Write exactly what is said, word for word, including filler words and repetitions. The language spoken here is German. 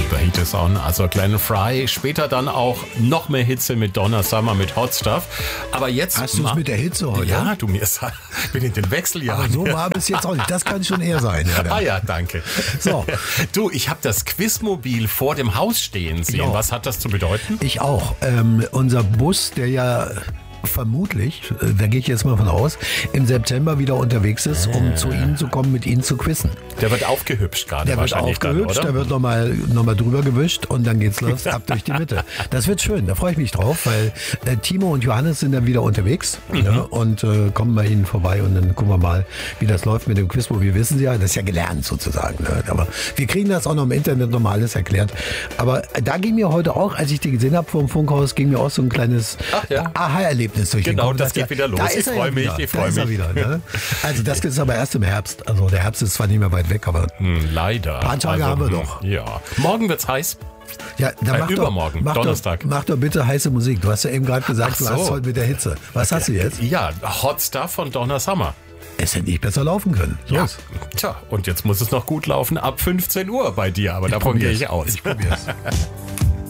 liebe Heat is On. Also Glenn Frey, später dann auch noch mehr Hitze mit Donna Summer, mit Hot Stuff. Aber jetzt... Hast du es mit der Hitze heute? Ja, du mir ist, bin in den Wechseljahren. Aber so war bis jetzt auch nicht. Das kann schon eher sein. Ja, ah ja, danke. So. Du, ich habe das Quizmobil vor dem Haus stehen sehen. Ja. Was hat das zu bedeuten? Ich auch. Ähm, unser Bus, der ja... vermutlich, da gehe ich jetzt mal von aus, im September wieder unterwegs ist, um äh. zu Ihnen zu kommen, mit Ihnen zu quizzen. Der wird aufgehübscht gerade Der wird wahrscheinlich aufgehübscht, dann, oder? der wird nochmal noch mal drüber gewischt und dann geht's los, ab durch die Mitte. Das wird schön, da freue ich mich drauf, weil äh, Timo und Johannes sind dann wieder unterwegs mhm. ja, und äh, kommen bei Ihnen vorbei und dann gucken wir mal, wie das läuft mit dem Quizmobil. Wissen Sie ja, das ist ja gelernt sozusagen. Ne? Aber wir kriegen das auch noch im Internet nochmal alles erklärt. Aber da ging mir heute auch, als ich die gesehen habe vom Funkhaus, ging mir auch so ein kleines ja. Aha-Erlebnis durch den Genau, Kopf. das geht wieder los. Ich freue mich, ich freue mich. Wieder, ne? Also das ist aber erst im Herbst. Also der Herbst ist zwar nicht mehr weit weg, aber hm, leider. Ein paar Tage also, haben wir doch. Ja. Morgen wird's heiß. Ja, dann äh, mach übermorgen, doch, mach Donnerstag. Doch, mach doch bitte heiße Musik. Du hast ja eben gerade gesagt, Ach so. du hast heute mit der Hitze. Was hast du jetzt? Ja, Hot Stuff von Donna Summer. Es hätte nicht besser laufen können. Los. Ja. Tja, und jetzt muss es noch gut laufen ab fünfzehn Uhr bei dir, aber ich davon gehe probier's. ich aus. Ich probier's.